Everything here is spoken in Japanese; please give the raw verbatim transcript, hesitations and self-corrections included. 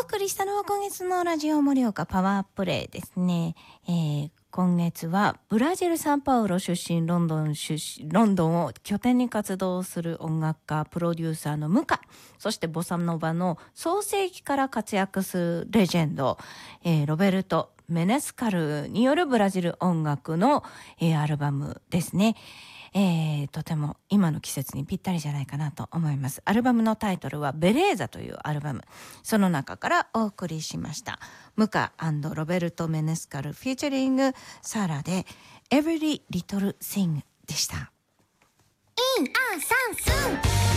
送りしたのは今月のラジオ盛岡パワープレイですね。えー、今月はブラジルサンパウロ出身、ロンドン出身、ロンドンを拠点に活動する音楽家、プロデューサーのムカ、そしてボサノバの創世期から活躍するレジェンド、えー、ロベルト・メネスカルによるブラジル音楽の、えー、アルバムですね。えー、とても今の季節にぴったりじゃないかなと思います。アルバムのタイトルはベレーザというアルバム、その中からお送りしました。ムカ&ロベルト・メネスカルフィーチャリングサラで Every Little Thing でした。 インアンサンスン